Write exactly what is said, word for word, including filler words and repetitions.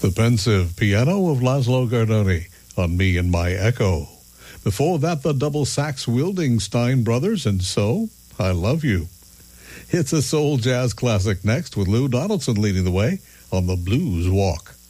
The pensive piano of Laszlo Gardoni on Me and My Echo. Before that, the double sax wielding Stein Brothers and So, I Love You. It's a soul jazz classic next with Lou Donaldson leading the way on the Blues Walk.